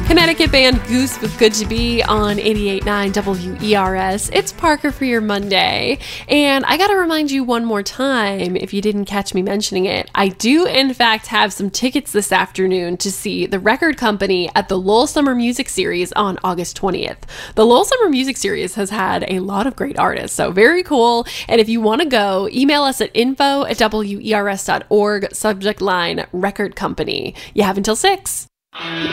Connecticut band Goose with Good to Be on 88.9 WERS. It's Parker for your Monday. And I gotta remind you one more time, if you didn't catch me mentioning it, I do in fact have some tickets this afternoon to see The Record Company at the Lowell Summer Music Series on August 20th. The Lowell Summer Music Series has had a lot of great artists, so very cool. And if you want to go, email us at info@wers.org, subject line Record Company. You have until 6.